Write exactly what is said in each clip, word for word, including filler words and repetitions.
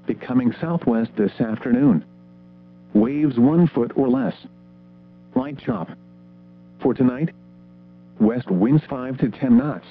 becoming southwest this afternoon. Waves one foot or less. Light chop. For tonight, west winds five to ten knots.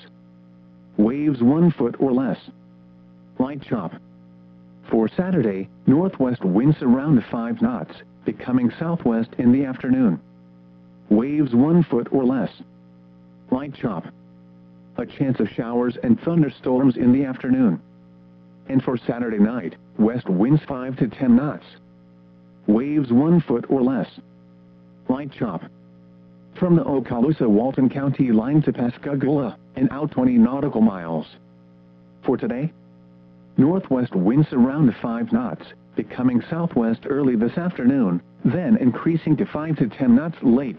Waves one foot or less. Light chop. For Saturday, northwest winds around five knots, becoming southwest in the afternoon. Waves one foot or less. Light chop. A chance of showers and thunderstorms in the afternoon. And for Saturday night, west winds five to ten knots. Waves one foot or less. Light chop. From the Okaloosa-Walton County line to Pascagoula, and out twenty nautical miles. For today, northwest winds around five knots, becoming southwest early this afternoon, then increasing to five to ten knots late.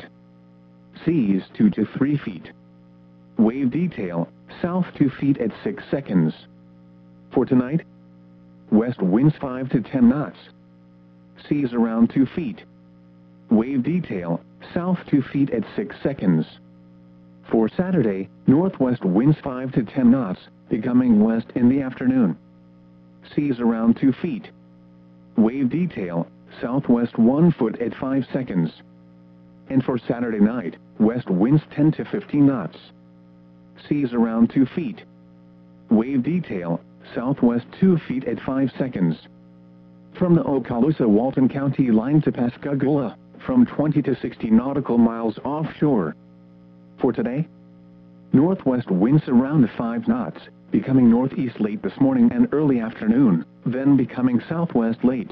Seas two to three feet. Wave detail, south two feet at six seconds. For tonight, west winds five to ten knots. Seas around two feet. Wave detail, south two feet at six seconds. For Saturday, northwest winds five to ten knots, becoming west in the afternoon. Seas around two feet. Wave detail, southwest one foot at five seconds. And for Saturday night, west winds ten to fifteen knots. Seas around two feet. Wave detail, southwest two feet at five seconds. From the Okaloosa-Walton County line to Pascagoula, from twenty to sixty nautical miles offshore. For today, northwest winds around five knots, becoming northeast late this morning and early afternoon, then becoming southwest late.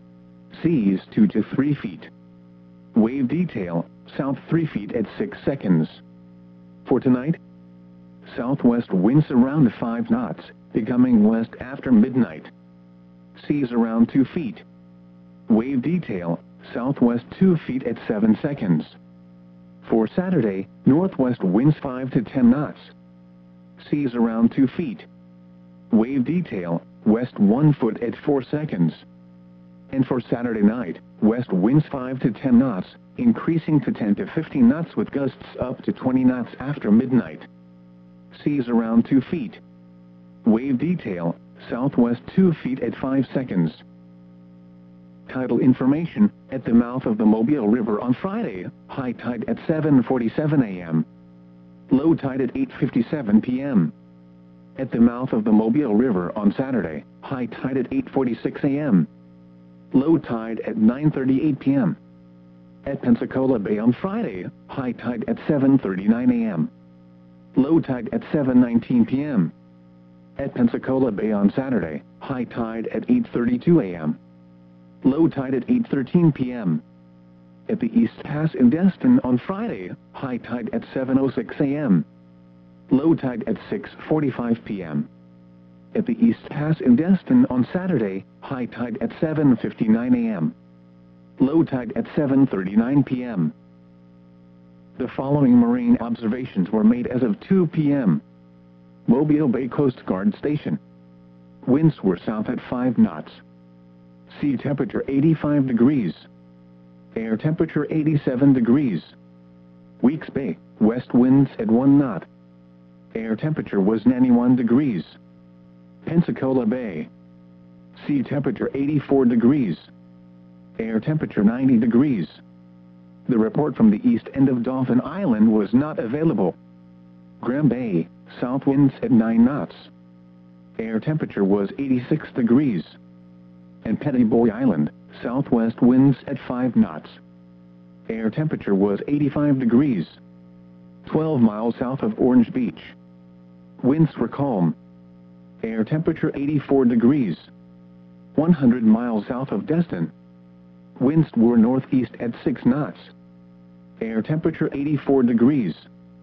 Seas two to three feet. Wave detail, south three feet at six seconds. For tonight, southwest winds around five knots, becoming west after midnight. Seas around two feet. Wave detail, southwest two feet at seven seconds. For Saturday, northwest winds five to ten knots. Seas around two feet. Wave detail, west one foot at four seconds. And for Saturday night, west winds five to ten knots, increasing to ten to fifteen knots with gusts up to twenty knots after midnight. Seas around two feet. Wave detail, southwest two feet at five seconds. Tidal information, at the mouth of the Mobile River on Friday, high tide at seven forty-seven a m Low tide at eight fifty-seven p m At the mouth of the Mobile River on Saturday, high tide at eight forty-six a m Low tide at nine thirty-eight p m At Pensacola Bay on Friday, high tide at seven thirty-nine a m Low tide at seven nineteen p m At Pensacola Bay on Saturday, high tide at eight thirty-two a m Low tide at eight thirteen p m At the East Pass in Destin on Friday, high tide at seven oh six a m Low tide at six forty-five p m At the East Pass in Destin on Saturday, high tide at seven fifty-nine a m Low tide at seven thirty-nine p m The following marine observations were made as of two p m Mobile Bay Coast Guard Station. Winds were south at five knots. Sea temperature eighty-five degrees. Air temperature eighty-seven degrees. Weeks Bay, west winds at one knot. Air temperature was ninety-one degrees. Pensacola Bay. Sea temperature eighty-four degrees. Air temperature ninety degrees. The report from the east end of Dauphin Island was not available. Graham Bay, south winds at nine knots. Air temperature was eighty-six degrees. And Petty Boy Island, southwest winds at five knots. Air temperature was eighty-five degrees. twelve miles south of Orange Beach. Winds were calm. Air temperature eighty-four degrees. one hundred miles south of Destin. Winds were northeast at six knots. Air temperature eighty-four degrees.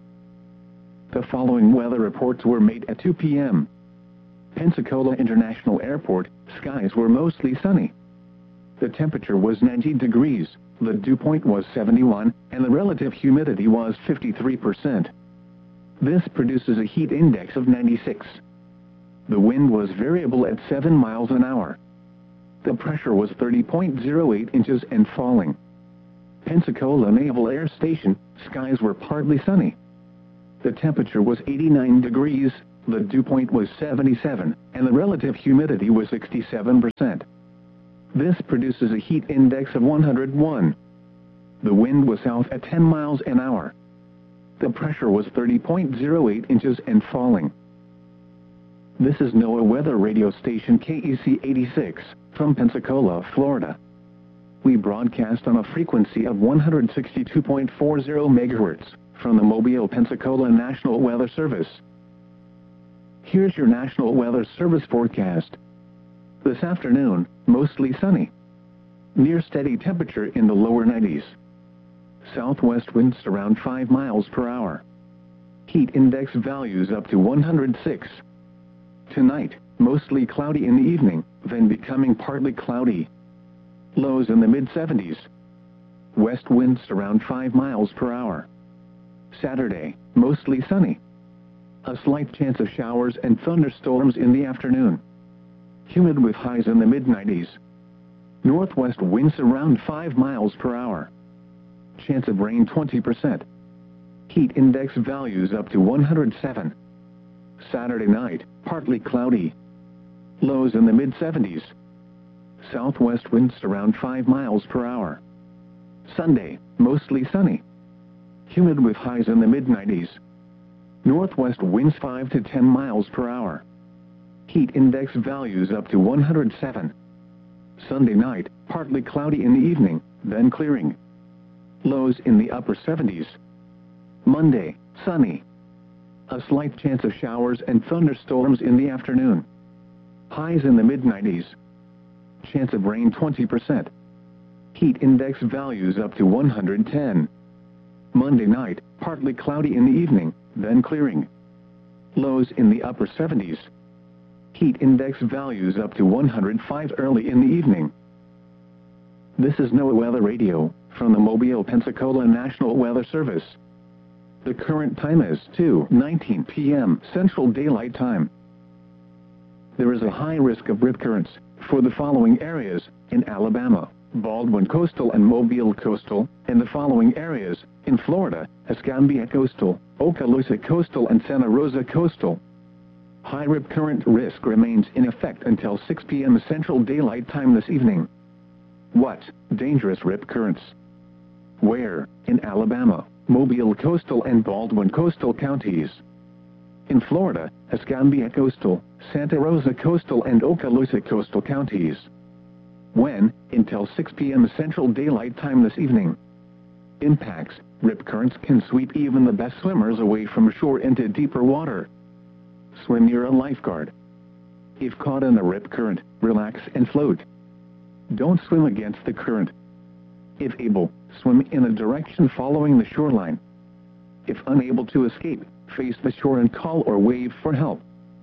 The following weather reports were made at two p m Pensacola International Airport, skies were mostly sunny. The temperature was ninety degrees, the dew point was seventy-one, and the relative humidity was fifty-three percent. This produces a heat index of ninety-six. The wind was variable at seven miles an hour. The pressure was thirty point zero eight inches and falling. Pensacola Naval Air Station, skies were partly sunny. The temperature was eighty-nine degrees, the dew point was seventy-seven, and the relative humidity was sixty-seven percent. This produces a heat index of one hundred one. The wind was south at ten miles an hour. The pressure was thirty point zero eight inches and falling. This is NOAA weather radio station K E C eighty-six, from Pensacola, Florida. We broadcast on a frequency of one hundred sixty-two point four zero megahertz, from the Mobile, Pensacola National Weather Service. Here's your National Weather Service forecast. This afternoon, mostly sunny. Near steady temperature in the lower nineties. Southwest winds around five miles per hour. Heat index values up to one hundred six. Tonight, mostly cloudy in the evening, then becoming partly cloudy. Lows in the mid seventies. West winds around five miles per hour. Saturday, mostly sunny. A slight chance of showers and thunderstorms in the afternoon. Humid with highs in the mid nineties. Northwest winds around five miles per hour. Chance of rain twenty percent. Heat index values up to one hundred seven. Saturday night, partly cloudy. Lows in the mid seventies. Southwest winds around five miles per hour. Sunday, mostly sunny. Humid with highs in the mid nineties. Northwest winds five to ten miles per hour. Heat index values up to one hundred seven. Sunday night, partly cloudy in the evening, then clearing. Lows in the upper seventies. Monday, sunny. A slight chance of showers and thunderstorms in the afternoon. Highs in the mid nineties. Chance of rain twenty percent. Heat index values up to one hundred ten. Monday night, partly cloudy in the evening, then clearing. Lows in the upper seventies. Heat index values up to one hundred five early in the evening. This is NOAA Weather Radio, from the Mobile, Pensacola National Weather Service. The current time is two nineteen p m Central Daylight Time. There is a high risk of rip currents for the following areas in Alabama, Baldwin Coastal and Mobile Coastal, and the following areas in Florida, Escambia Coastal, Okaloosa Coastal and Santa Rosa Coastal. High rip current risk remains in effect until six p m Central Daylight Time this evening. What? Dangerous rip currents. Where? In Alabama, Mobile Coastal and Baldwin Coastal counties. In Florida, Escambia Coastal, Santa Rosa Coastal and Okaloosa Coastal counties. When? Until six p m Central Daylight Time this evening. Impacts: rip currents can sweep even the best swimmers away from shore into deeper water. Swim near a lifeguard. If caught in a rip current, relax and float. Don't swim against the current. If able, swim in a direction following the shoreline. If unable to escape, face the shore and call or wave for help.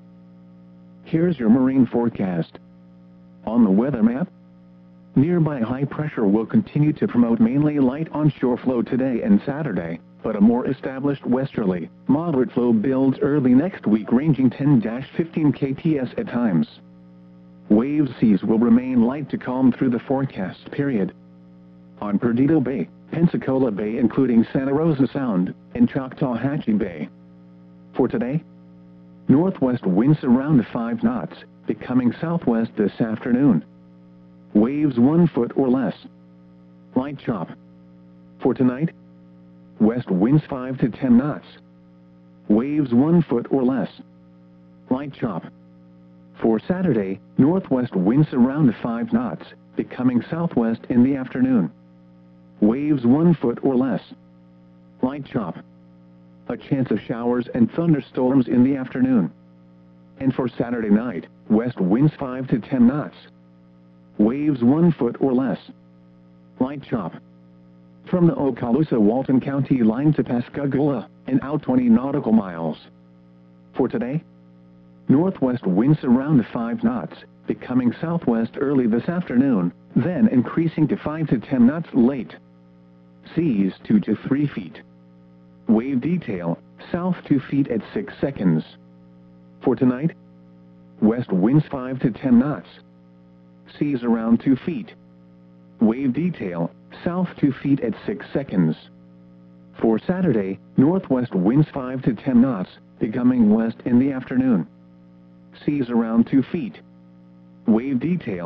Here's your marine forecast. On the weather map, nearby high pressure will continue to promote mainly light onshore flow today and Saturday, but a more established westerly, moderate flow builds early next week ranging ten to fifteen K T S at times. Wave seas will remain light to calm through the forecast period. On Perdido Bay, Pensacola Bay including Santa Rosa Sound, and Choctawhatchee Bay. For today, northwest winds around five knots, becoming southwest this afternoon. Waves one foot or less. Light chop. For tonight, west winds five to ten knots. Waves one foot or less. Light chop. For Saturday, northwest winds around five knots, becoming southwest in the afternoon. Waves one foot or less. Light chop. A chance of showers and thunderstorms in the afternoon. And for Saturday night, west winds five to ten knots. Waves one foot or less. Light chop. From the Okaloosa-Walton County line to Pascagoula, and out twenty nautical miles. For today, northwest winds around five knots, becoming southwest early this afternoon, then increasing to five to ten knots late. Seas two to three feet. Wave detail, south two feet at six seconds. For tonight, west winds five to ten knots. Seas around two feet. Wave detail, south two feet at six seconds. For Saturday, northwest winds five to ten knots, becoming west in the afternoon. Seas around two feet. Wave detail,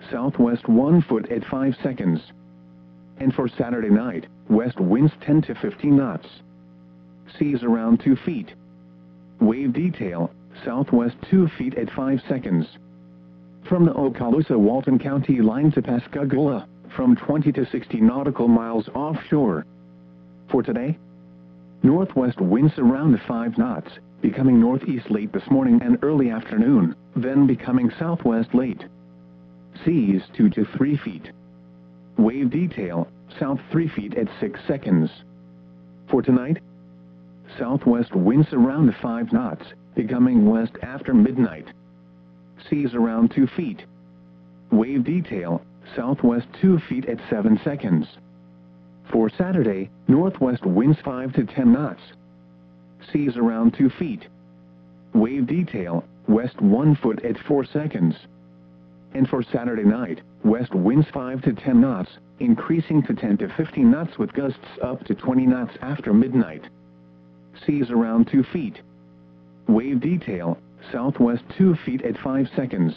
southwest one foot at five seconds. And for Saturday night, west winds ten to fifteen knots. Seas around two feet. Wave detail, southwest two feet at five seconds. From the Okaloosa-Walton County line to Pascagoula, from twenty to sixty nautical miles offshore. For today, northwest winds around five knots, becoming northeast late this morning and early afternoon, then becoming southwest late. Seas two to three feet. Wave detail, south three feet at six seconds. For tonight, southwest winds around five knots, becoming west after midnight. Seas around two feet. Wave detail, southwest two feet at seven seconds. For Saturday, northwest winds five to ten knots. Seas around two feet. Wave detail, west one foot at four seconds. And for Saturday night, west winds five to ten knots, increasing to ten to fifteen knots with gusts up to twenty knots after midnight. Seas around two feet. Wave detail, southwest two feet at five seconds.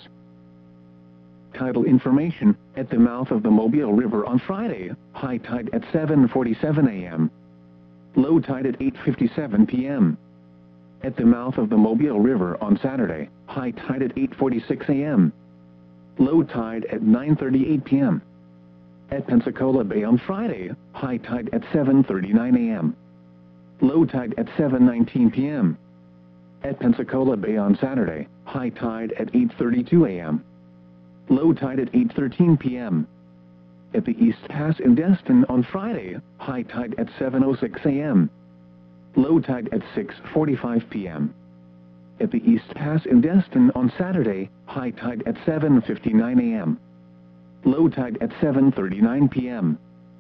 Tidal information, at the mouth of the Mobile River on Friday, high tide at seven forty-seven a m Low tide at eight fifty-seven p m At the mouth of the Mobile River on Saturday, high tide at eight forty-six a m Low tide at nine thirty-eight p m At Pensacola Bay on Friday, high tide at seven thirty-nine a m Low tide at seven nineteen p m At Pensacola Bay on Saturday, high tide at eight thirty-two a m Low tide at eight thirteen p m At the East Pass in Destin on Friday, high tide at seven oh six a m Low tide at six forty-five p m At the East Pass in Destin on Saturday, high tide at seven fifty-nine a m Low tide at seven thirty-nine p m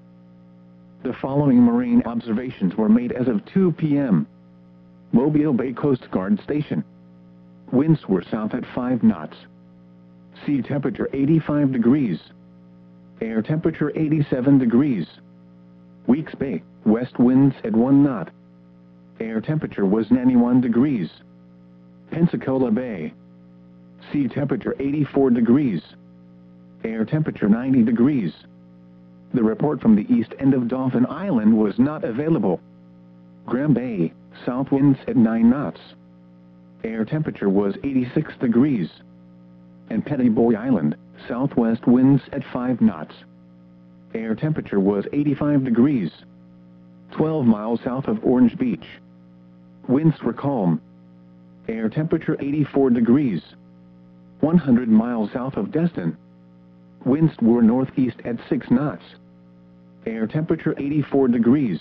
The following marine observations were made as of two p m Mobile Bay Coast Guard Station. Winds were south at five knots. Sea temperature eighty-five degrees. Air temperature eighty-seven degrees. Weeks Bay, west winds at one knot. Air temperature was ninety-one degrees. Pensacola Bay. Sea temperature eighty-four degrees. Air temperature ninety degrees. The report from the east end of Dauphin Island was not available. Graham Bay, south winds at nine knots. Air temperature was eighty-six degrees. And Petty Boy Island, southwest winds at five knots. Air temperature was eighty-five degrees. twelve miles south of Orange Beach. Winds were calm. Air temperature eighty-four degrees. one hundred miles south of Destin. Winds were northeast at six knots. Air temperature eighty-four degrees.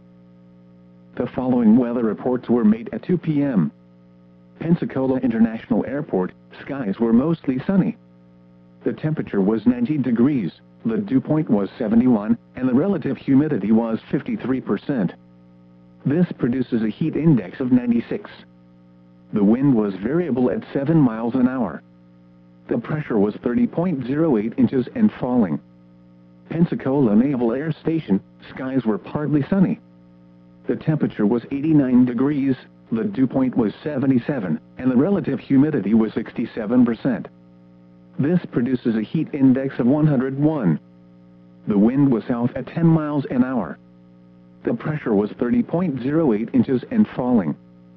The following weather reports were made at two p m Pensacola International Airport, skies were mostly sunny. The temperature was ninety degrees, the dew point was seventy-one, and the relative humidity was fifty-three percent. This produces a heat index of ninety-six. The wind was variable at seven miles an hour. The pressure was thirty point zero eight inches and falling. Pensacola Naval Air Station, skies were partly sunny. The temperature was eighty-nine degrees, the dew point was seventy-seven, and the relative humidity was sixty-seven percent. This produces a heat index of one hundred one. The wind was south at ten miles an hour. The pressure was thirty point zero eight inches and falling.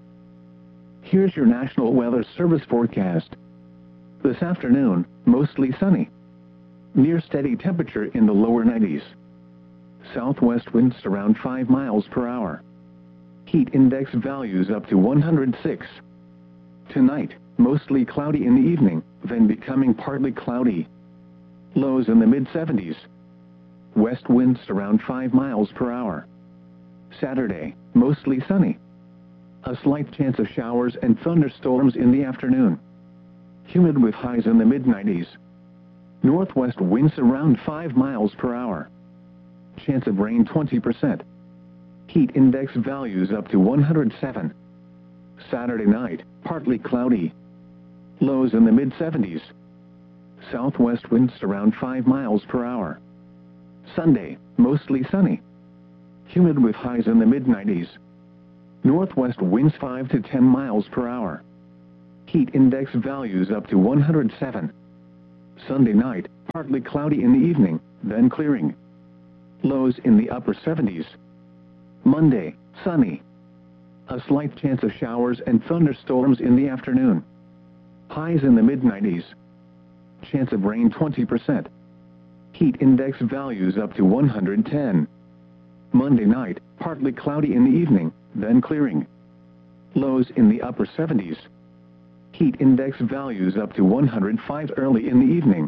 Here's your National Weather Service forecast. This afternoon, mostly sunny. Near steady temperature in the lower nineties. Southwest winds around five miles per hour. Heat index values up to one hundred six. Tonight, mostly cloudy in the evening, then becoming partly cloudy. Lows in the mid seventies. West winds around five miles per hour. Saturday, mostly sunny. A slight chance of showers and thunderstorms in the afternoon. Humid with highs in the mid nineties. Northwest winds around five miles per hour. Chance of rain twenty percent. Heat index values up to one hundred seven. Saturday night, partly cloudy. Lows in the mid seventies. Southwest winds around five miles per hour. Sunday, mostly sunny. Humid with highs in the mid nineties. Northwest winds five to ten miles per hour. Heat index values up to one hundred seven. Sunday night, partly cloudy in the evening, then clearing. Lows in the upper seventies. Monday, sunny. A slight chance of showers and thunderstorms in the afternoon. Highs in the mid nineties. Chance of rain twenty percent. Heat index values up to one hundred ten. Monday night, partly cloudy in the evening, then clearing. Lows in the upper seventies. Heat index values up to one hundred five early in the evening.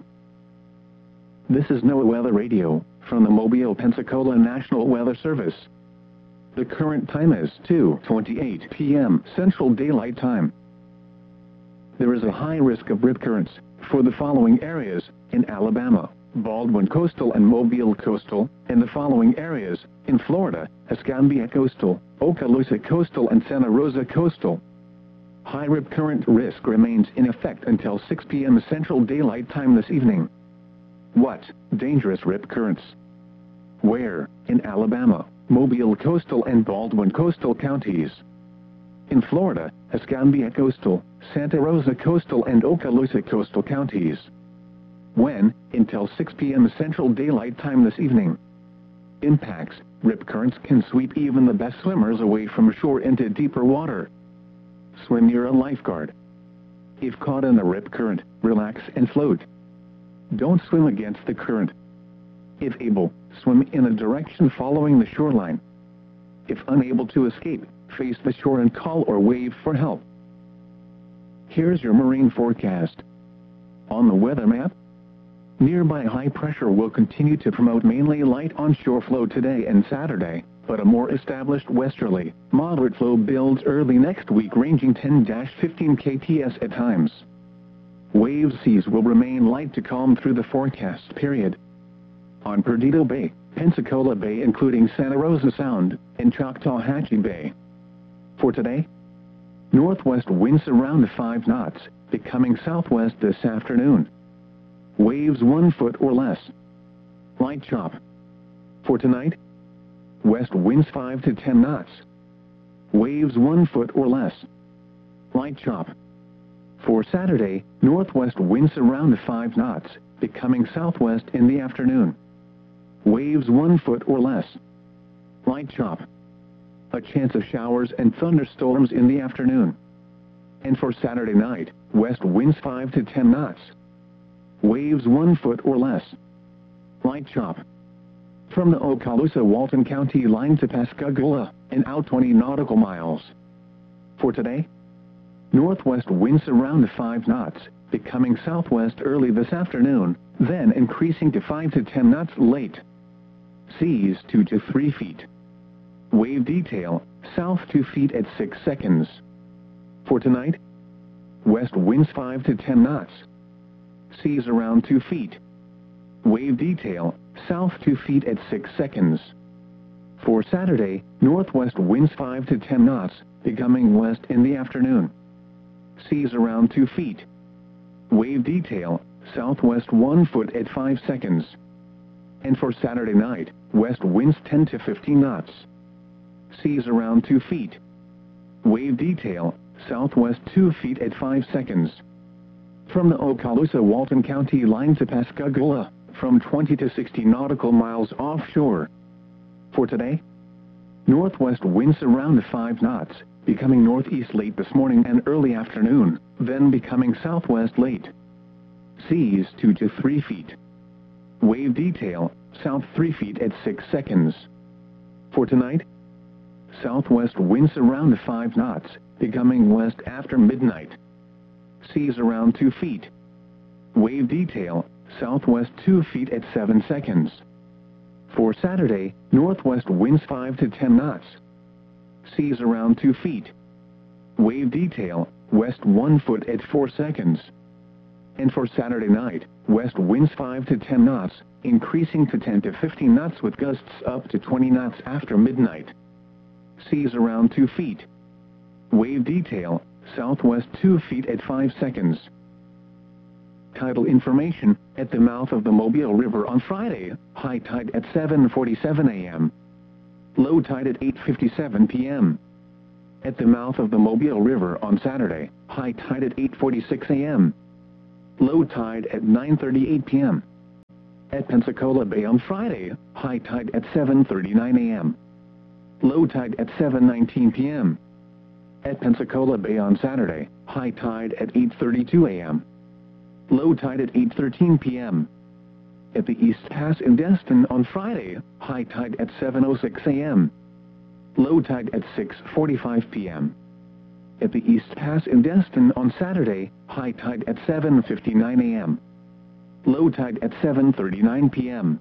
This is NOAA Weather Radio, from the Mobile, Pensacola National Weather Service. The current time is two twenty-eight p m Central Daylight Time. There is a high risk of rip currents for the following areas in Alabama, Baldwin Coastal and Mobile Coastal, and the following areas in Florida, Escambia Coastal, Okaloosa Coastal and Santa Rosa Coastal. High rip current risk remains in effect until six p m Central Daylight Time this evening. What? Dangerous rip currents. Where? In Alabama, Mobile Coastal and Baldwin Coastal counties. In Florida, Escambia Coastal, Santa Rosa Coastal and Okaloosa Coastal counties. When? Until six p m Central Daylight Time this evening. Impacts: rip currents can sweep even the best swimmers away from shore into deeper water. Swim near a lifeguard. If caught in a rip current, relax and float. Don't swim against the current. If able, swim in a direction following the shoreline. If unable to escape, face the shore and call or wave for help. Here's your marine forecast. On the weather map, nearby high pressure will continue to promote mainly light onshore flow today and Saturday, but a more established westerly, moderate flow builds early next week ranging ten to fifteen K T S at times. Wave seas will remain light to calm through the forecast period. On Perdido Bay, Pensacola Bay including Santa Rosa Sound, and Choctawhatchee Bay. For today, northwest winds around five knots, becoming southwest this afternoon. Waves one foot or less. Light chop. For tonight, west winds five to ten knots. Waves one foot or less. Light chop. For Saturday, northwest winds around five knots, becoming southwest in the afternoon. Waves one foot or less. Light chop. A chance of showers and thunderstorms in the afternoon. And for Saturday night, west winds five to ten knots. Waves one foot or less. Light chop. From the Okaloosa-Walton County line to Pascagoula, and out twenty nautical miles. For today, northwest winds around five knots, becoming southwest early this afternoon, then increasing to five to ten knots late. Seas two to three feet. Wave detail, south two feet at six seconds. For tonight, west winds five to ten knots. Seas around two feet. Wave detail, south two feet at six seconds. For Saturday, northwest winds five to ten knots, becoming west in the afternoon. Seas around two feet. Wave detail, southwest one foot at five seconds. And for Saturday night, west winds ten to fifteen knots. Seas around two feet. Wave detail, southwest two feet at five seconds. From the Okaloosa-Walton County line to Pascagoula, from twenty to sixty nautical miles offshore. For today, northwest winds around five knots, becoming northeast late this morning and early afternoon, then becoming southwest late. Seas two to three feet. Wave detail, south three feet at six seconds. For tonight, southwest winds around five knots, becoming west after midnight. Seas around two feet. Wave detail, southwest two feet at seven seconds. For Saturday, northwest winds five to ten knots. Seas around two feet. Wave detail, west one foot at four seconds. And for Saturday night, west winds five to ten knots, increasing to ten to fifteen knots with gusts up to twenty knots after midnight. Seas around two feet. Wave detail, southwest two feet at five seconds. Tidal information, at the mouth of the Mobile River on Friday, high tide at seven forty-seven a m Low tide at eight fifty-seven p m At the mouth of the Mobile River on Saturday, high tide at eight forty-six a m Low tide at nine thirty-eight p m At Pensacola Bay on Friday, high tide at seven thirty-nine a m Low tide at seven nineteen p m At Pensacola Bay on Saturday, high tide at eight thirty-two a m Low tide at eight thirteen p m At the East Pass in Destin on Friday, high tide at seven oh six a m Low tide at six forty-five p m At the East Pass in Destin on Saturday, high tide at seven fifty-nine a m Low tide at seven thirty-nine p m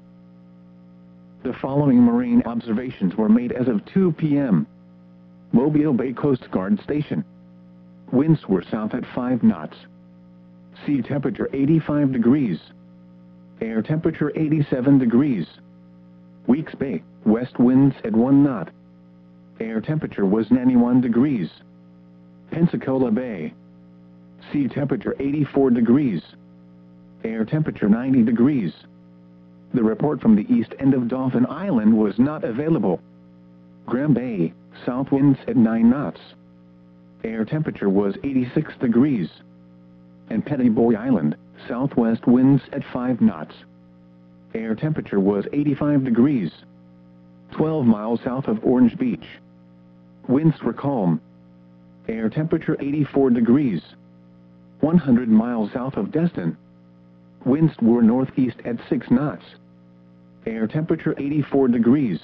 The following marine observations were made as of two p m Mobile Bay Coast Guard Station. Winds were south at five knots. Sea temperature eighty-five degrees. Air temperature eighty-seven degrees. Weeks Bay, west winds at one knot. Air temperature was ninety-one degrees. Pensacola Bay. Sea temperature eighty-four degrees. Air temperature ninety degrees. The report from the east end of Dauphin Island was not available. Graham Bay, south winds at nine knots. Air temperature was eighty-six degrees. And Petty Boy Island, southwest winds at five knots. Air temperature was eighty-five degrees. twelve miles south of Orange Beach. Winds were calm. Air temperature eighty-four degrees. one hundred miles south of Destin. Winds were northeast at six knots. Air temperature eighty-four degrees.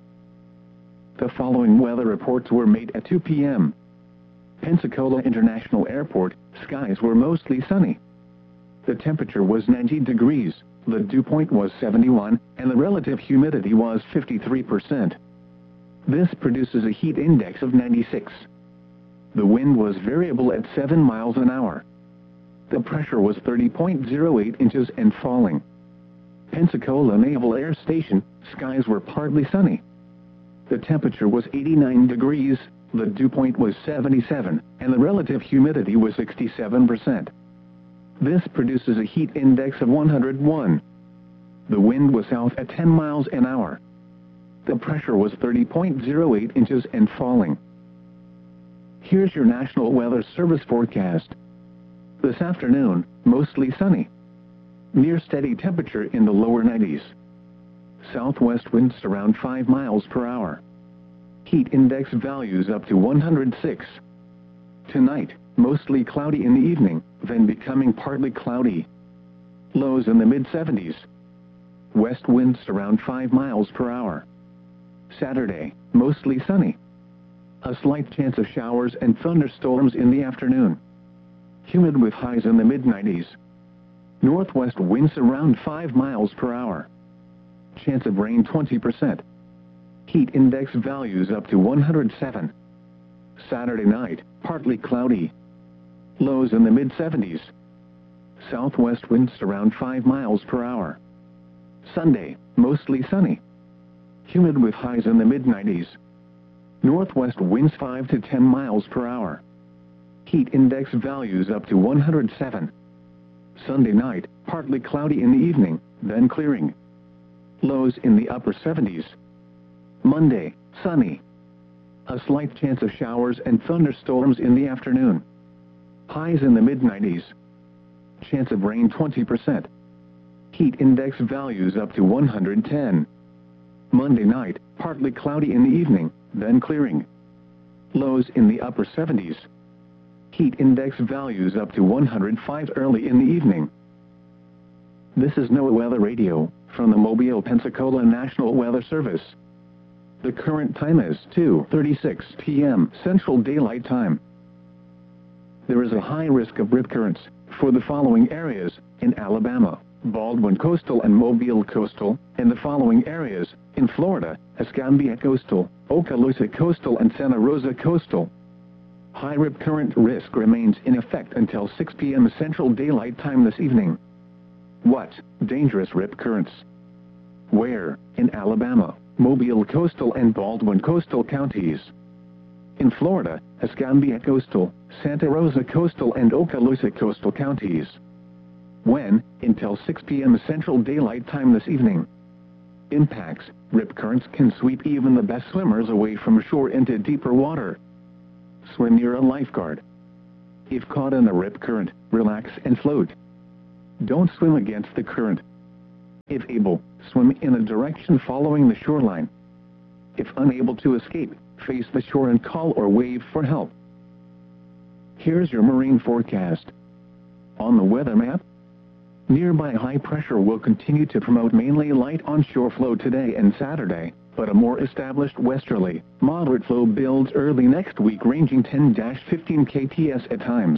The following weather reports were made at two p m Pensacola International Airport, skies were mostly sunny. The temperature was ninety degrees, the dew point was seventy-one, and the relative humidity was fifty-three percent. This produces a heat index of ninety-six. The wind was variable at seven miles an hour. The pressure was thirty point zero eight inches and falling. Pensacola Naval Air Station, skies were partly sunny. The temperature was eighty-nine degrees, the dew point was seventy-seven, and the relative humidity was sixty-seven percent. This produces a heat index of one hundred one. The wind was south at ten miles an hour. The pressure was thirty point zero eight inches and falling. Here's your National Weather Service forecast. This afternoon, mostly sunny. Near steady temperature in the lower nineties. Southwest winds around five miles per hour. Heat index values up to one hundred six. Tonight, mostly cloudy in the evening, then becoming partly cloudy. Lows in the mid seventies. West winds around five miles per hour. Saturday, mostly sunny. A slight chance of showers and thunderstorms in the afternoon. Humid with highs in the mid nineties. Northwest winds around five miles per hour. Chance of rain twenty percent. Heat index values up to one hundred seven. Saturday night, partly cloudy. Lows in the mid seventies. Southwest winds around five miles per hour. Sunday, mostly sunny. Humid with highs in the mid nineties. Northwest winds five to ten miles per hour. Heat index values up to one hundred seven. Sunday night, partly cloudy in the evening, then clearing. Lows in the upper seventies. Monday, sunny. A slight chance of showers and thunderstorms in the afternoon. Highs in the mid nineties. Chance of rain twenty percent. Heat index values up to one hundred ten. Monday night, partly cloudy in the evening, then clearing. Lows in the upper seventies. Heat index values up to one hundred five early in the evening. This is NOAA Weather Radio, from the Mobile, Pensacola National Weather Service. The current time is two thirty-six p m Central Daylight Time. There is a high risk of rip currents for the following areas in Alabama, Baldwin Coastal and Mobile Coastal, and the following areas in Florida, Escambia Coastal, Okaloosa Coastal and Santa Rosa Coastal. High rip current risk remains in effect until six p m Central Daylight Time this evening. What? Dangerous rip currents. Where? In Alabama, Mobile Coastal and Baldwin Coastal counties. In Florida, Escambia Coastal, Santa Rosa Coastal and Okaloosa Coastal counties. When? Until six p m Central Daylight Time this evening. Impacts: rip currents can sweep even the best swimmers away from shore into deeper water. Swim near a lifeguard. If caught in a rip current, relax and float. Don't swim against the current. If able, swim in a direction following the shoreline. If unable to escape, face the shore and call or wave for help. Here's your marine forecast. On the weather map, nearby high pressure will continue to promote mainly light onshore flow today and Saturday, but a more established westerly, moderate flow builds early next week ranging ten to fifteen K T S at times.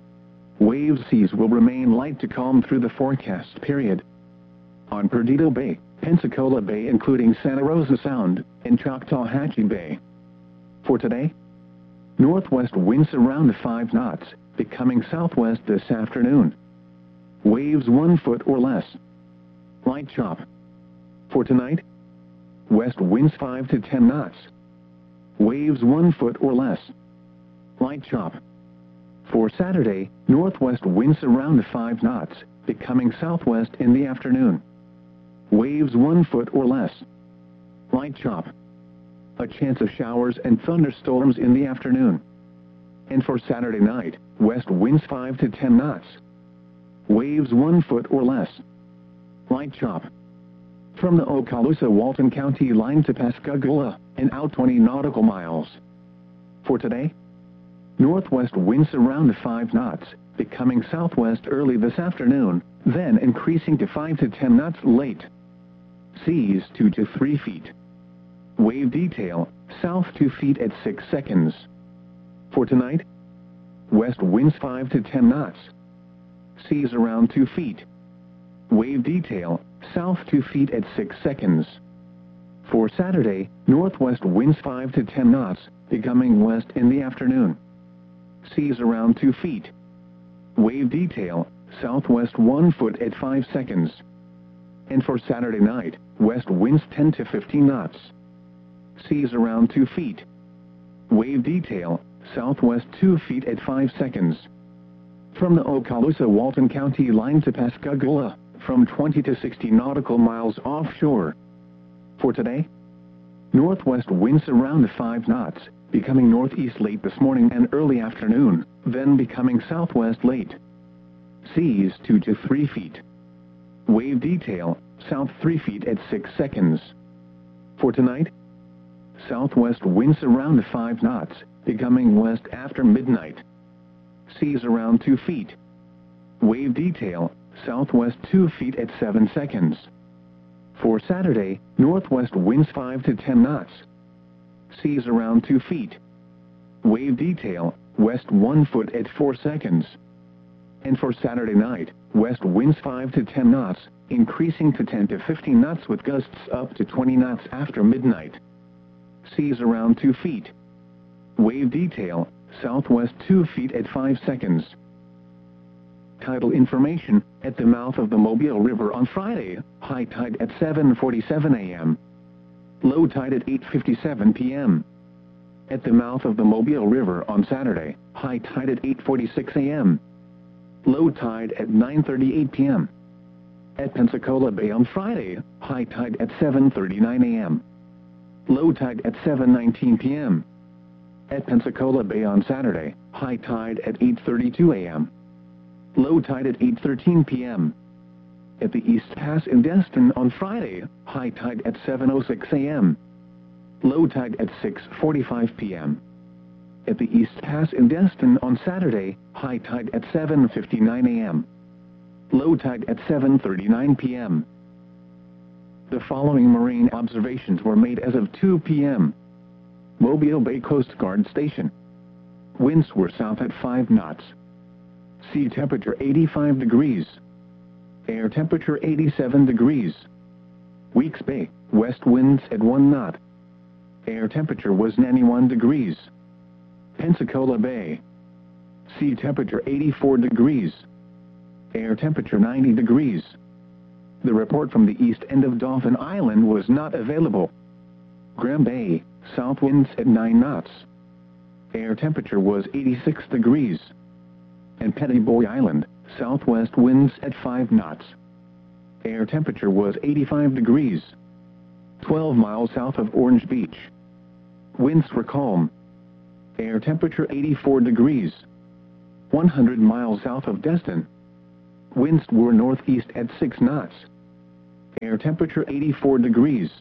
Wave seas will remain light to calm through the forecast period. On Perdido Bay, Pensacola Bay including Santa Rosa Sound, and Choctawhatchee Bay. For today, northwest winds around five knots, becoming southwest this afternoon. Waves one foot or less. Light chop. For tonight, west winds five to ten knots. Waves one foot or less. Light chop. For Saturday, northwest winds around five knots, becoming southwest in the afternoon. Waves one foot or less. Light chop. A chance of showers and thunderstorms in the afternoon. And for Saturday night, west winds five to ten knots. Waves one foot or less. Light chop. From the Okaloosa-Walton County line to Pascagoula, and out twenty nautical miles. For today, northwest winds around five knots, becoming southwest early this afternoon, then increasing to five to ten knots late. Seas two to three feet. Wave detail, south two feet at six seconds. For tonight, west winds five to ten knots. Seas around two feet. Wave detail, south two feet at six seconds. For Saturday, northwest winds five to ten knots, becoming west in the afternoon. Seas around two feet. Wave detail, southwest one foot at five seconds. And for Saturday night, west winds ten to fifteen knots. Seas around two feet. Wave detail, southwest two feet at five seconds. From the Okaloosa-Walton County line to Pascagoula, from twenty to sixty nautical miles offshore. For today, northwest winds around five knots, becoming northeast late this morning and early afternoon, then becoming southwest late. Seas two to three feet. Wave detail, south three feet at six seconds. For tonight, southwest winds around five knots, becoming west after midnight. Seas around two feet. Wave detail, southwest two feet at seven seconds. For Saturday, northwest winds five to ten knots. Seas around two feet. Wave detail, west one foot at four seconds. And for Saturday night, west winds five to ten knots, increasing to ten to fifteen knots with gusts up to twenty knots after midnight. Seas around two feet. Wave detail, southwest two feet at five seconds. Tidal information, at the mouth of the Mobile River on Friday, high tide at seven forty-seven a m Low tide at eight fifty-seven p m At the mouth of the Mobile River on Saturday, high tide at eight forty-six a m Low tide at nine thirty-eight p m At Pensacola Bay on Friday, high tide at seven thirty-nine a m Low tide at seven nineteen p m At Pensacola Bay on Saturday, high tide at eight thirty-two a m Low tide at eight thirteen p m At the East Pass in Destin on Friday, high tide at seven oh six a m Low tide at six forty-five p m At the East Pass in Destin on Saturday, high tide at seven fifty-nine a m Low tide at seven thirty-nine p m The following marine observations were made as of two p m Mobile Bay Coast Guard Station. Winds were south at five knots. Sea temperature eighty-five degrees. Air temperature eighty-seven degrees. Weeks Bay, west winds at one knot. Air temperature was ninety-one degrees. Pensacola Bay. Sea temperature eighty-four degrees. Air temperature ninety degrees. The report from the east end of Dauphin Island was not available. Graham Bay, south winds at nine knots. Air temperature was eighty-six degrees. And Petty Boy Island, southwest winds at five knots. Air temperature was eighty-five degrees. twelve miles south of Orange Beach. Winds were calm. Air temperature eighty-four degrees. one hundred miles south of Destin. winds were northeast at six knots. Air temperature eighty-four degrees.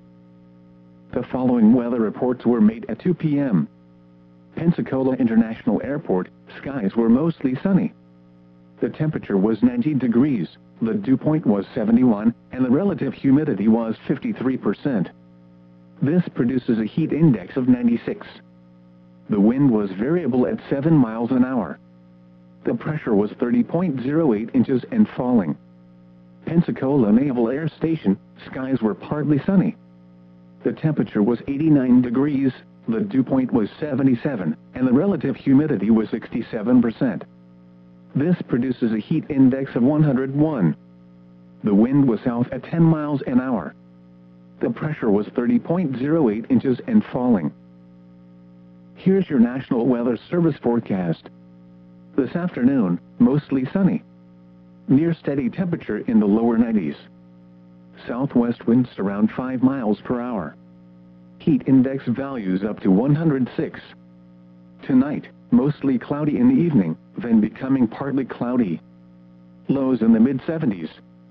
The following weather reports were made at two p m Pensacola International Airport, skies were mostly sunny. The temperature was ninety degrees, the dew point was seventy-one, and the relative humidity was fifty-three percent. This produces a heat index of ninety-six. The wind was variable at seven miles an hour. The pressure was thirty point zero eight inches and falling. Pensacola Naval Air Station, skies were partly sunny. The temperature was eighty-nine degrees, the dew point was seventy-seven, and the relative humidity was sixty-seven percent. This produces a heat index of one hundred one. The wind was south at ten miles an hour. The pressure was thirty point zero eight inches and falling. Here's your National Weather Service forecast. This afternoon, mostly sunny. Near steady temperature in the lower nineties. Southwest winds around five miles per hour. Heat index values up to one hundred six. Tonight, mostly cloudy in the evening, then becoming partly cloudy. Lows in the mid seventies.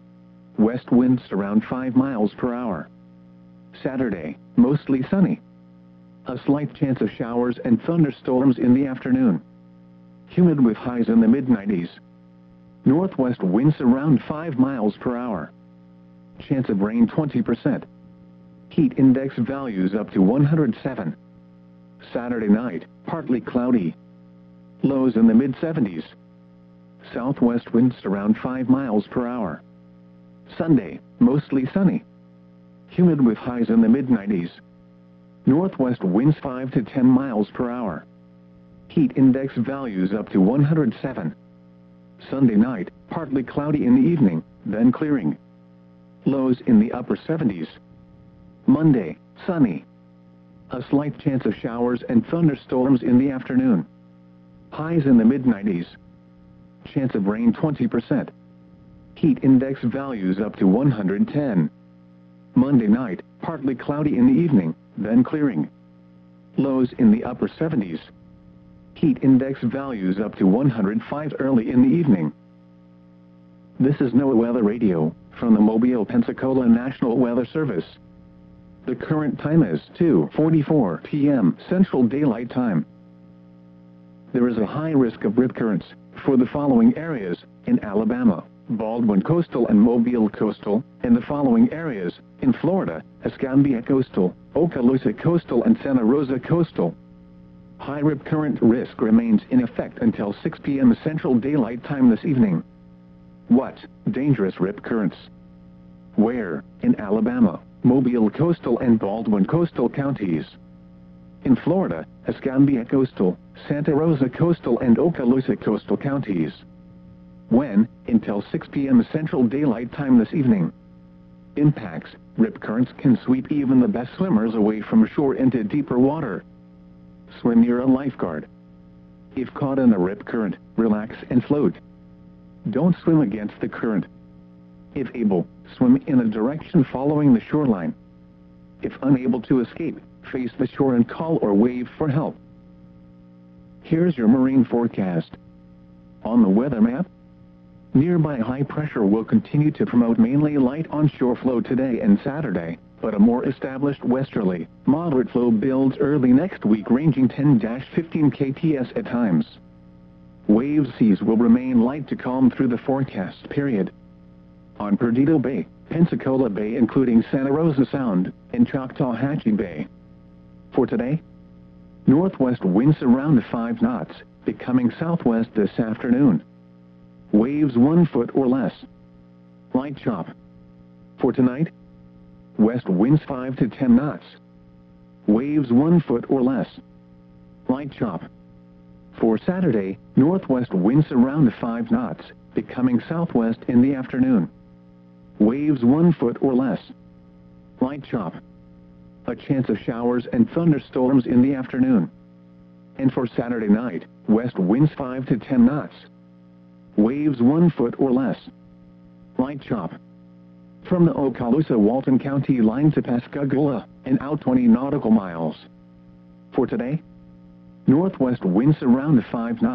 West winds around five miles per hour. Saturday, mostly sunny. A slight chance of showers and thunderstorms in the afternoon. Humid with highs in the mid nineties. Northwest winds around five miles per hour. Chance of rain twenty percent. Heat index values up to one hundred seven. Saturday night, partly cloudy. Lows in the mid seventies. Southwest winds around five miles per hour. Sunday, mostly sunny. Humid with highs in the mid nineties. Northwest winds five to ten miles per hour. Heat index values up to one hundred seven. Sunday night, partly cloudy in the evening, then clearing. Lows in the upper seventies. Monday, sunny. A slight chance of showers and thunderstorms in the afternoon. Highs in the mid nineties. Chance of rain twenty percent. Heat index values up to one hundred ten. Monday night, partly cloudy in the evening, then clearing. Lows in the upper seventies. Heat index values up to one hundred five early in the evening. This is NOAA Weather Radio, from the Mobile, Pensacola National Weather Service. The current time is two forty-four p m Central Daylight Time. There is a high risk of rip currents for the following areas in Alabama, Baldwin Coastal and Mobile Coastal, and the following areas in Florida, Escambia Coastal, Okaloosa Coastal and Santa Rosa Coastal. High rip current risk remains in effect until six p m Central Daylight Time this evening. What? Dangerous rip currents. Where? In Alabama, Mobile Coastal and Baldwin Coastal counties. In Florida, Escambia Coastal, Santa Rosa Coastal and Okaloosa Coastal counties. When? Until six p m Central Daylight Time this evening. Impacts: rip currents can sweep even the best swimmers away from shore into deeper water. Swim near a lifeguard. If caught in a rip current, relax and float. Don't swim against the current. If able, swim in a direction following the shoreline. If unable to escape, face the shore and call or wave for help. Here's your marine forecast. On the weather map, nearby high pressure will continue to promote mainly light onshore flow today and Saturday, but a more established westerly, moderate flow builds early next week ranging ten to fifteen K T S at times. Wave seas will remain light to calm through the forecast period. On Perdido Bay, Pensacola Bay including Santa Rosa Sound, and Choctawhatchee Bay. For today, northwest winds around five knots, becoming southwest this afternoon. Waves one foot or less. Light chop. For tonight, west winds five to ten knots. Waves one foot or less. Light chop. For Saturday, northwest winds around five knots, becoming southwest in the afternoon. Waves one foot or less. Light chop. A chance of showers and thunderstorms in the afternoon. And for Saturday night, west winds five to ten knots. Waves one foot or less. Light chop. From the Okaloosa-Walton County line to Pascagoula, and out twenty nautical miles. For today, northwest winds around five knots,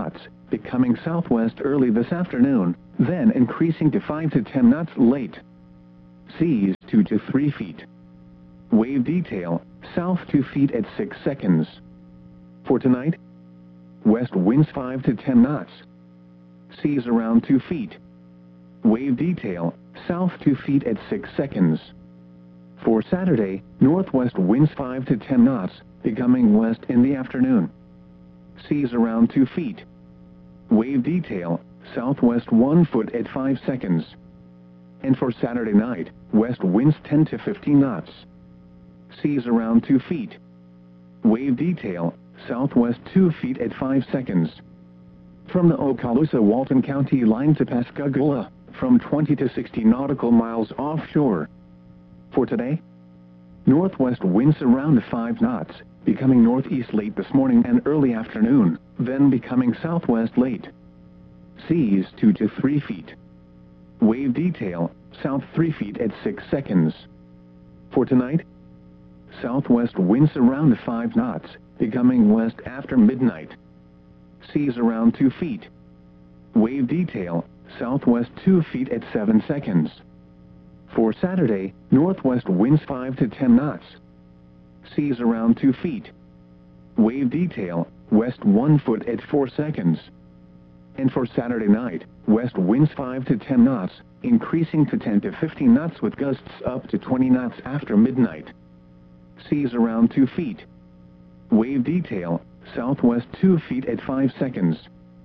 becoming southwest early this afternoon, then increasing to five to ten knots late. Seas two to three feet. Wave detail, south two feet at six seconds. For tonight, west winds five to ten knots. Seas around two feet. Wave detail, south two feet at six seconds. For Saturday, northwest winds five to ten knots, becoming west in the afternoon. Seas around two feet. Wave detail, southwest one foot at five seconds. And for Saturday night, west winds ten to fifteen knots. Seas around two feet. Wave detail, southwest two feet at five seconds. From the Okaloosa-Walton County line to Pascagoula, from twenty to sixty nautical miles offshore. For today, northwest winds around five knots, becoming northeast late this morning and early afternoon, then becoming southwest late. Seas two to three feet. Wave detail, south three feet at six seconds. For tonight, southwest winds around five knots, becoming west after midnight. Seas around two feet. Wave detail, southwest two feet at seven seconds. For Saturday, northwest winds five to ten knots. Seas around two feet. Wave detail, west one foot at four seconds. And for Saturday night, west winds five to ten knots, increasing to ten to fifteen knots with gusts up to twenty knots after midnight. Seas around two feet. Wave detail, southwest two feet at five seconds.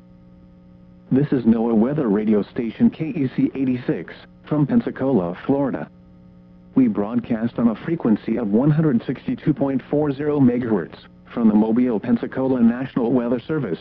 This is NOAA Weather Radio Station K E C eighty-six, from Pensacola, Florida. We broadcast on a frequency of one hundred sixty-two point four zero megahertz, from the Mobile, Pensacola National Weather Service.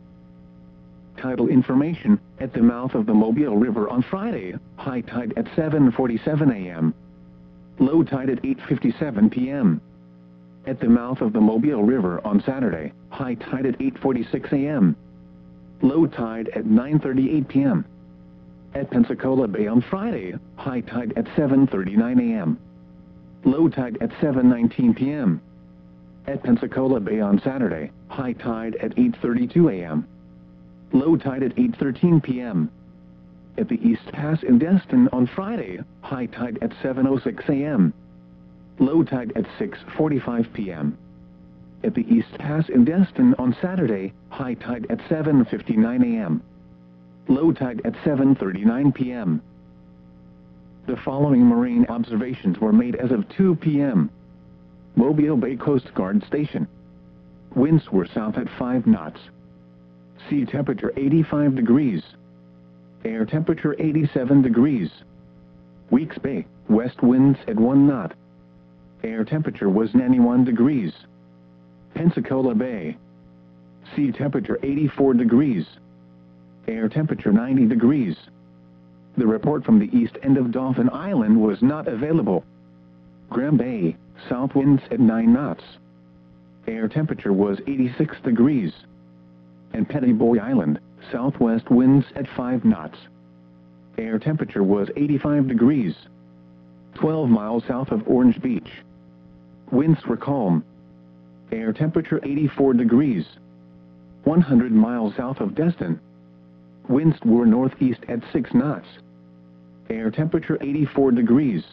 Tidal information: at the mouth of the Mobile River on Friday, high tide at seven forty-seven a m Low tide at eight fifty-seven p m At the mouth of the Mobile River on Saturday, high tide at eight forty-six a m Low tide at nine thirty-eight p m At Pensacola Bay on Friday, high tide at seven thirty-nine a m Low tide at seven nineteen p m At Pensacola Bay on Saturday, high tide at eight thirty-two a m Low tide at eight thirteen p m At the East Pass in Destin on Friday, high tide at seven oh six a m Low tide at six forty-five p m At the East Pass in Destin on Saturday, high tide at seven fifty-nine a m Low tide at seven thirty-nine p m The following marine observations were made as of two p m Mobile Bay Coast Guard Station. Winds were south at five knots. Sea temperature eighty-five degrees. Air temperature eighty-seven degrees. Weeks Bay, west winds at one knot. Air temperature was ninety-one degrees. Pensacola Bay. Sea temperature eighty-four degrees. Air temperature ninety degrees. The report from the east end of Dauphin Island was not available. Graham Bay, south winds at nine knots. Air temperature was eighty-six degrees. And Petty Boy Island, southwest winds at five knots. Air temperature was eighty-five degrees. twelve miles south of Orange Beach. Winds were calm. Air temperature eighty-four degrees. one hundred miles south of Destin. Winds were northeast at six knots. Air temperature eighty-four degrees.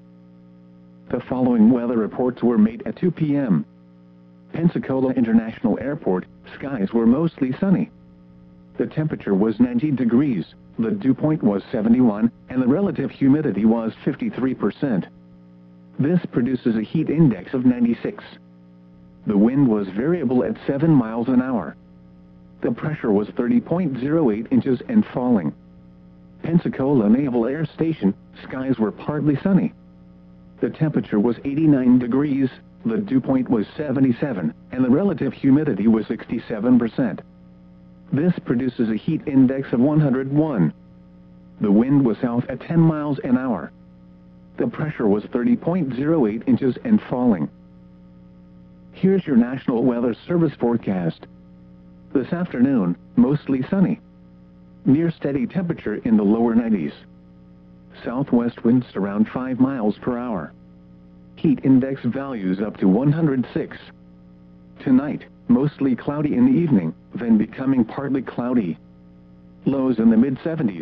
The following weather reports were made at two p m Pensacola International Airport, skies were mostly sunny. The temperature was ninety degrees, the dew point was seventy-one, and the relative humidity was fifty-three percent. This produces a heat index of ninety-six. The wind was variable at seven miles an hour. The pressure was thirty point zero eight inches and falling. Pensacola Naval Air Station, skies were partly sunny. The temperature was eighty-nine degrees, the dew point was seventy-seven, and the relative humidity was sixty-seven percent. This produces a heat index of one hundred one. The wind was south at ten miles an hour. The pressure was thirty point zero eight inches and falling. Here's your National Weather Service forecast. This afternoon, mostly sunny. Near steady temperature in the lower nineties. Southwest winds around five miles per hour. Heat index values up to one hundred six. Tonight, mostly cloudy in the evening, then becoming partly cloudy. Lows in the mid seventies.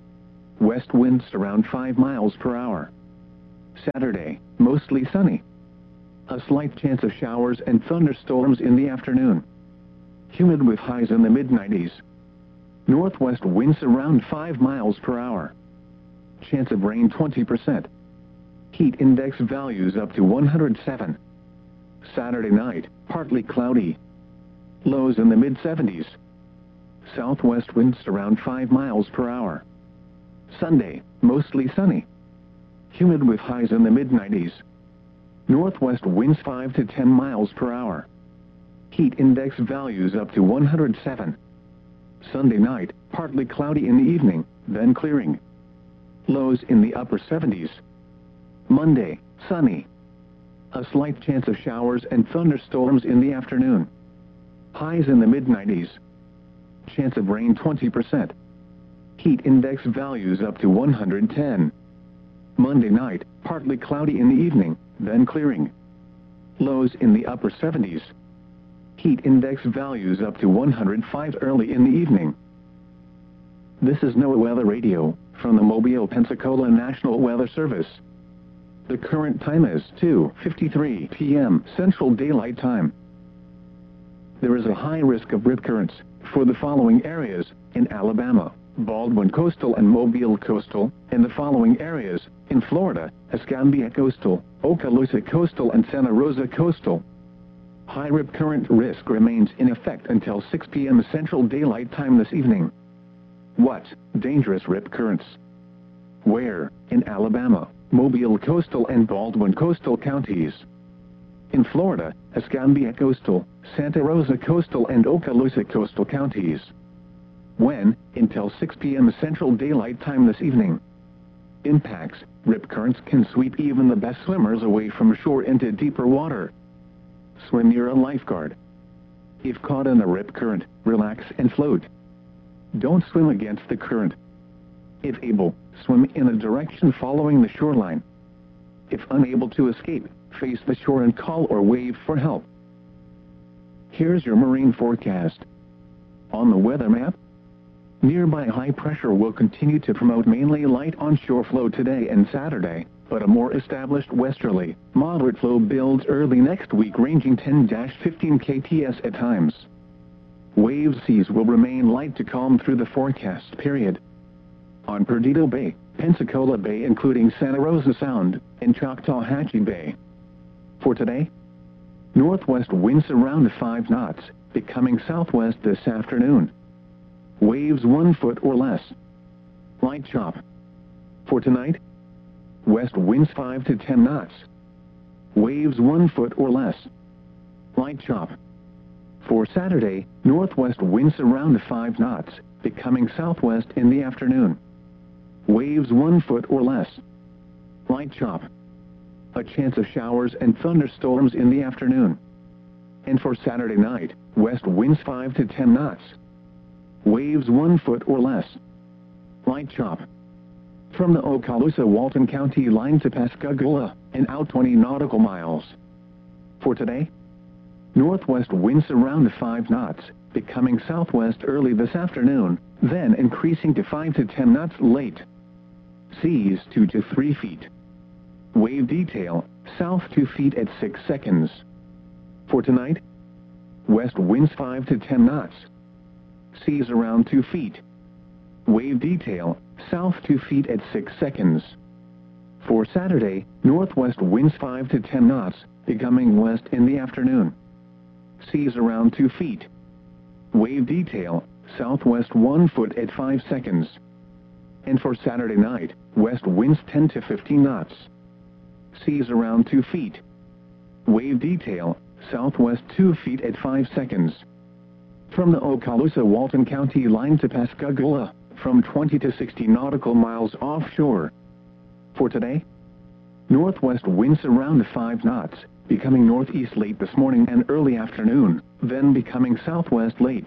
West winds around five miles per hour. Saturday, mostly sunny. A slight chance of showers and thunderstorms in the afternoon. Humid with highs in the mid nineties. Northwest winds around five miles per hour. Chance of rain twenty percent. Heat index values up to one hundred seven. Saturday night, partly cloudy. Lows in the mid seventies. Southwest winds around five miles per hour. Sunday, mostly sunny. Humid with highs in the mid nineties. Northwest winds five to ten miles per hour. Heat index values up to one hundred seven. Sunday night, partly cloudy in the evening, then clearing. Lows in the upper seventies. Monday, sunny. A slight chance of showers and thunderstorms in the afternoon. Highs in the mid nineties. Chance of rain twenty percent. Heat index values up to one hundred ten. Monday night, partly cloudy in the evening, then clearing. Lows in the upper seventies. Heat index values up to one hundred five early in the evening. This is NOAA Weather Radio, from the Mobile, Pensacola National Weather Service. The current time is two fifty-three p m Central Daylight Time. There is a high risk of rip currents for the following areas in Alabama, Baldwin Coastal and Mobile Coastal, and the following areas in Florida, Escambia Coastal, Okaloosa Coastal and Santa Rosa Coastal. High rip current risk remains in effect until six p m Central Daylight Time this evening. What? Dangerous rip currents. Where? In Alabama, Mobile Coastal and Baldwin Coastal counties. In Florida, Escambia Coastal, Santa Rosa Coastal and Okaloosa Coastal counties. When? Until six p m Central Daylight Time this evening. Impacts: rip currents can sweep even the best swimmers away from shore into deeper water. Swim near a lifeguard. If caught in a rip current, relax and float. Don't swim against the current. If able, swim in a direction following the shoreline. If unable to escape, face the shore and call or wave for help. Here's your marine forecast. On the weather map, nearby high pressure will continue to promote mainly light onshore flow today and Saturday, but a more established westerly, moderate flow builds early next week ranging ten to fifteen K T S at times. Wave seas will remain light to calm through the forecast period. On Perdido Bay, Pensacola Bay including Santa Rosa Sound, and Choctawhatchee Bay. For today, northwest winds around five knots, becoming southwest this afternoon. Waves one foot or less. Light chop. For tonight, west winds five to ten knots. Waves one foot or less. Light chop. For Saturday, northwest winds around five knots, becoming southwest in the afternoon. Waves one foot or less. Light chop. A chance of showers and thunderstorms in the afternoon. And for Saturday night, west winds five to ten knots. Waves one foot or less. Light chop. From the Okaloosa-Walton County line to Pascagoula, and out twenty nautical miles. For today, northwest winds around five knots, becoming southwest early this afternoon, then increasing to five to ten knots late. Seas two to three feet. Wave detail, south two feet at six seconds. For tonight, west winds five to ten knots. Seas around two feet. Wave detail, south two feet at six seconds. For Saturday, northwest winds five to ten knots, becoming west in the afternoon. Seas around two feet. Wave detail, southwest one foot at five seconds. And for Saturday night, west winds ten to fifteen knots. Seas around two feet. Wave detail, southwest two feet at five seconds. From the Okaloosa-Walton County line to Pascagoula, from twenty to sixty nautical miles offshore. For today, northwest winds around five knots, becoming northeast late this morning and early afternoon, then becoming southwest late.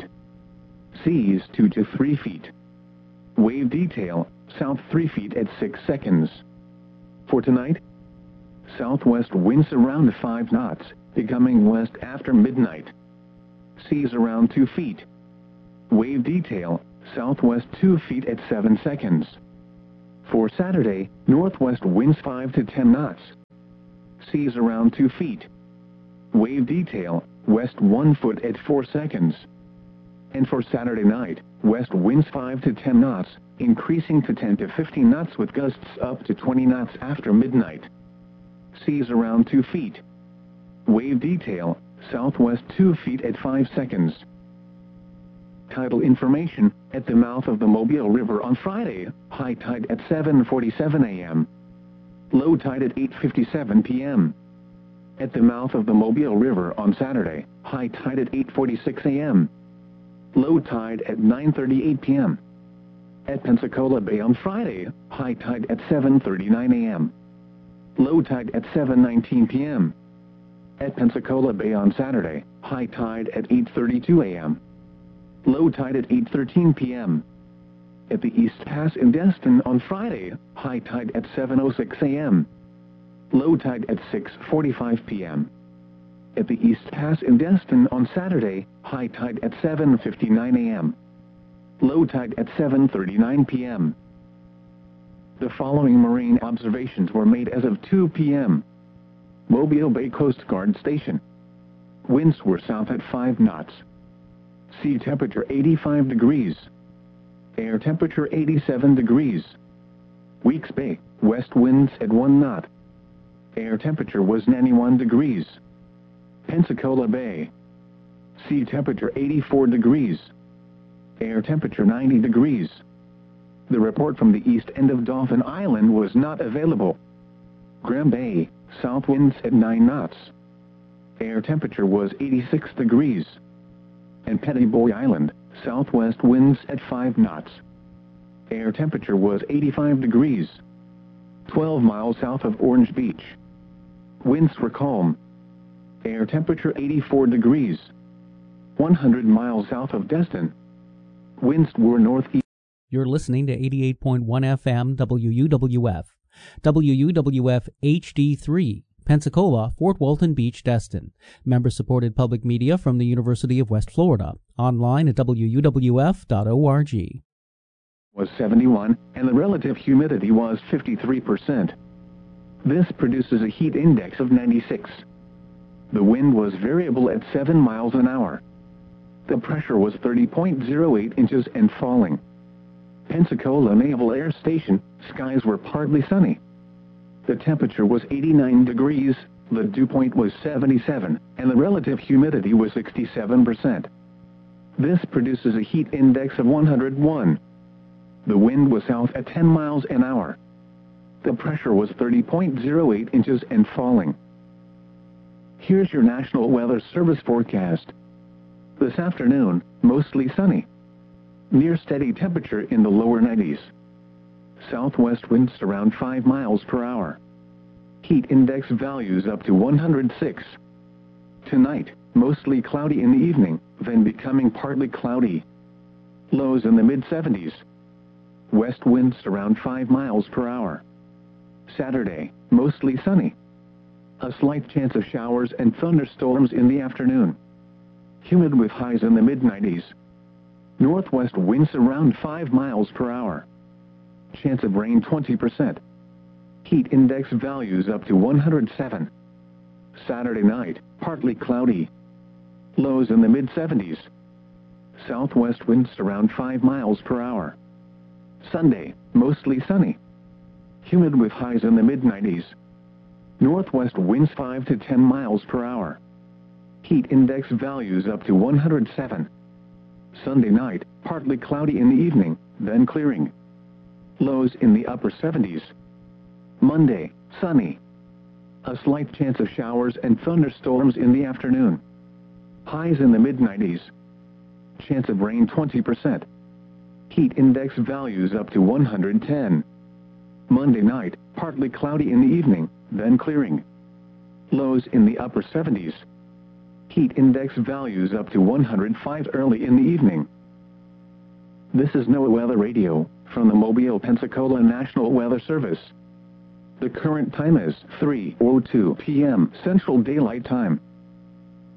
Seas two to three feet. Wave detail, south three feet at six seconds. For tonight, southwest winds around five knots, becoming west after midnight. seas around two feet. Wave detail, southwest two feet at seven seconds. For Saturday, northwest winds five to ten knots. Seas around two feet. Wave detail, west one foot at four seconds. And for Saturday night, west winds five to ten knots, increasing to ten to fifteen knots with gusts up to twenty knots after midnight. Seas around two feet. Wave detail, southwest two feet at five seconds. Tidal information, at the mouth of the Mobile River on Friday, high tide at seven forty-seven a m Low tide at eight fifty-seven p m At the mouth of the Mobile River on Saturday, high tide at eight forty-six a m Low tide at nine thirty-eight p m At Pensacola Bay on Friday, high tide at seven thirty-nine a m Low tide at seven nineteen p m At Pensacola Bay on Saturday, high tide at eight thirty-two a m Low tide at eight thirteen p m At the East Pass in Destin on Friday, high tide at seven oh six a m Low tide at six forty-five p m At the East Pass in Destin on Saturday, high tide at seven fifty-nine a m Low tide at seven thirty-nine p m The following marine observations were made as of two p m Mobile Bay Coast Guard Station. Winds were south at five knots. Sea temperature eighty-five degrees. Air temperature eighty-seven degrees. Weeks Bay, west winds at one knot. Air temperature was ninety-one degrees. Pensacola Bay. Sea temperature eighty-four degrees. Air temperature ninety degrees. The report from the east end of Dauphin Island was not available. Graham Bay, south winds at nine knots. Air temperature was eighty-six degrees. And Petty Boy Island, southwest winds at five knots. Air temperature was eighty-five degrees. twelve miles south of Orange Beach. Winds were calm. Air temperature eighty-four degrees. one hundred miles south of Destin. Winds were northeast. You're listening to eighty-eight point one F M W U W F. W U W F H D three. Pensacola, Fort Walton Beach, Destin. Member-supported public media from the University of West Florida. Online at W U W F dot org. Was seventy-one, and the relative humidity was fifty-three percent. This produces a heat index of ninety-six. The wind was variable at seven miles an hour. The pressure was thirty point zero eight inches and falling. Pensacola Naval Air Station, skies were partly sunny. The temperature was eighty-nine degrees, the dew point was seventy-seven, and the relative humidity was sixty-seven percent. This produces a heat index of one hundred one. The wind was south at ten miles an hour. The pressure was thirty point zero eight inches and falling. Here's your National Weather Service forecast. This afternoon, mostly sunny. Near steady temperature in the lower nineties. Southwest winds around five miles per hour. Heat index values up to one hundred six. Tonight, mostly cloudy in the evening, then becoming partly cloudy. Lows in the mid seventies. West winds around five miles per hour. Saturday, mostly sunny. A slight chance of showers and thunderstorms in the afternoon. Humid with highs in the mid nineties. Northwest winds around five miles per hour. Chance of rain twenty percent. Heat index values up to one hundred seven. Saturday night, partly cloudy. Lows in the mid seventies. Southwest winds around five miles per hour. Sunday, mostly sunny. Humid with highs in the mid nineties. Northwest winds five to ten miles per hour. Heat index values up to one hundred seven. Sunday night, partly cloudy in the evening, then clearing. Lows in the upper seventies. Monday, sunny. A slight chance of showers and thunderstorms in the afternoon. Highs in the mid nineties. Chance of rain twenty percent. Heat index values up to one hundred ten. Monday night, partly cloudy in the evening, then clearing. Lows in the upper seventies. Heat index values up to one hundred five early in the evening. This is NOAA Weather Radio, from the Mobile, Pensacola National Weather Service. The current time is three oh two p m Central Daylight Time.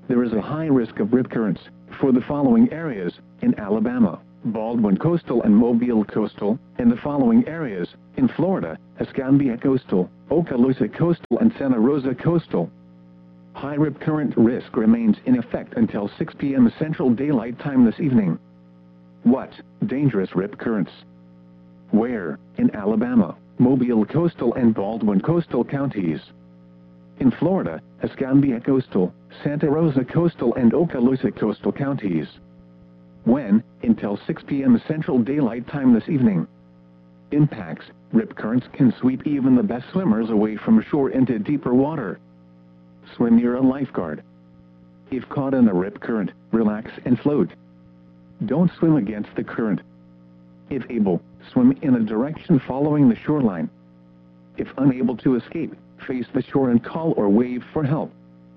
there is a high risk of rip currents for the following areas in Alabama: Baldwin Coastal and Mobile Coastal, and the following areas in Florida: Escambia Coastal, Okaloosa Coastal, and Santa Rosa Coastal. High rip current risk remains in effect until six p m Central Daylight Time this evening. What? Dangerous rip currents. Where? In Alabama, Mobile Coastal and Baldwin Coastal counties. In Florida, Escambia Coastal, Santa Rosa Coastal, and Okaloosa Coastal counties. When? Until six p m Central Daylight Time this evening. Impacts: rip currents can sweep even the best swimmers away from shore into deeper water. Swim near a lifeguard. If caught in a rip current, relax and float. Don't swim against the current. If able, swim in a direction following the shoreline. If unable to escape, face the shore and call or wave for help.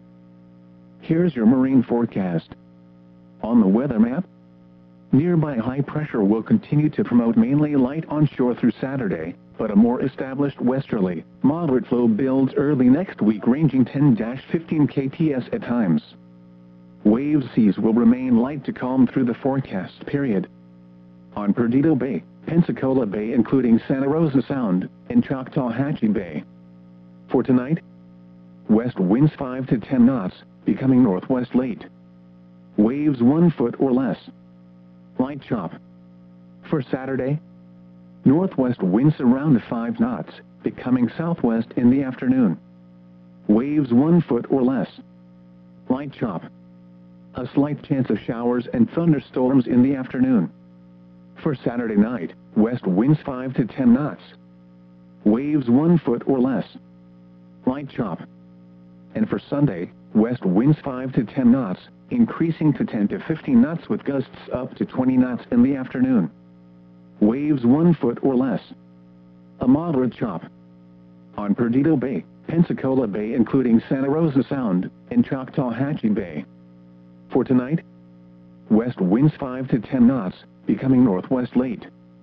Here's your marine forecast. On the weather map, nearby high pressure will continue to promote mainly light onshore through Saturday, but a more established westerly, moderate flow builds early next week, ranging ten to fifteen kilometers per second at times. Wave seas will remain light to calm through the forecast period. On Perdido Bay, Pensacola Bay including Santa Rosa Sound, and Choctawhatchee Bay. For tonight, west winds five to ten knots, becoming northwest late. Waves one foot or less. Light chop. For Saturday, northwest winds around five knots, becoming southwest in the afternoon. Waves one foot or less. Light chop. A slight chance of showers and thunderstorms in the afternoon. For Saturday night, west winds five to ten knots. Waves one foot or less. Light chop. And for Sunday, west winds five to ten knots, increasing to ten to fifteen knots with gusts up to twenty knots in the afternoon. Waves one foot or less. A moderate chop. On Perdido Bay, Pensacola Bay including Santa Rosa Sound, and Choctawhatchee Bay. For tonight, west winds five to ten knots, becoming northwest late.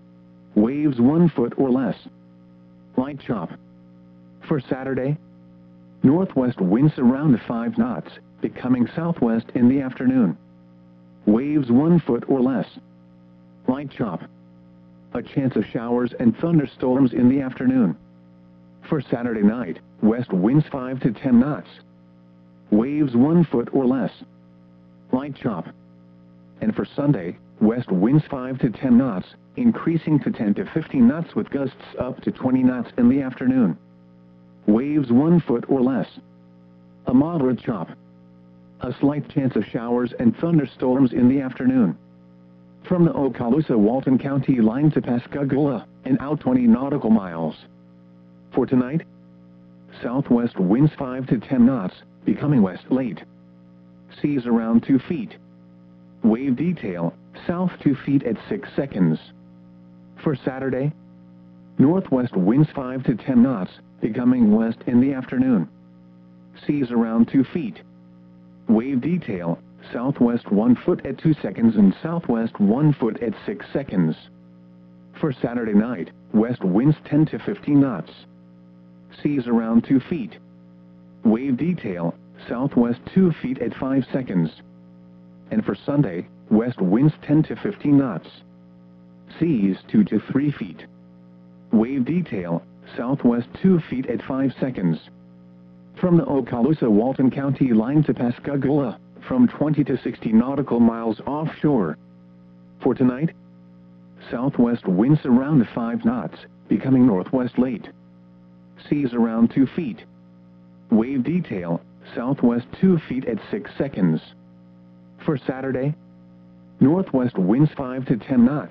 Waves one foot or less. Light chop. For Saturday, northwest winds around five knots, becoming southwest in the afternoon. Waves one foot or less. Light chop. A chance of showers and thunderstorms in the afternoon. For Saturday night, west winds five to ten knots. Waves one foot or less. Light chop. And for Sunday, west winds five to ten knots, increasing to ten to fifteen knots with gusts up to twenty knots in the afternoon. Waves one foot or less. A moderate chop. A slight chance of showers and thunderstorms in the afternoon. From the Okaloosa-Walton County line to Pascagoula, and out twenty nautical miles. For tonight, southwest winds five to ten knots, becoming west late. Seas around two feet. Wave detail, south two feet at six seconds. For Saturday, northwest winds five to ten knots, becoming west in the afternoon. Seas around two feet. Wave detail, southwest one foot at two seconds and southwest one foot at six seconds. For Saturday night, west winds ten to fifteen knots. Seas around two feet. Wave detail, southwest two feet at five seconds. And for Sunday, west winds ten to fifteen knots. Seas two to three feet. Wave detail, southwest two feet at five seconds. From the Okaloosa-Walton County line to Pascagoula, from twenty to sixty nautical miles offshore. For tonight, southwest winds around five knots, becoming northwest late. Seas around two feet. Wave detail, southwest two feet at six seconds. For Saturday, northwest winds five to ten knots.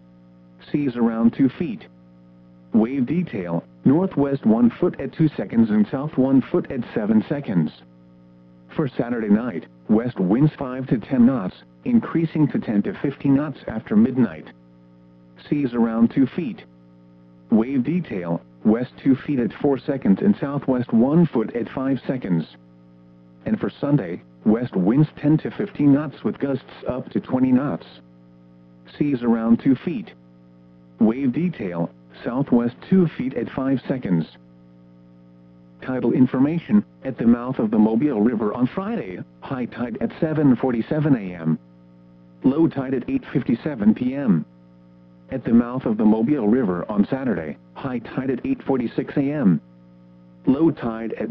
Seas around two feet. Wave detail, northwest one foot at two seconds and south one foot at seven seconds. For Saturday night, west winds five to ten knots, increasing to ten to fifteen knots after midnight. Seas around two feet. Wave detail, west two feet at four seconds and southwest one foot at five seconds. And for Sunday, west winds ten to fifteen knots with gusts up to twenty knots. Seas around two feet. Wave detail, southwest two feet at five seconds. tidal information at the mouth of the Mobile River on Friday, high tide at seven forty-seven a m Low tide at eight fifty-seven p m At the mouth of the Mobile River on Saturday, high tide at eight forty-six a m Low tide at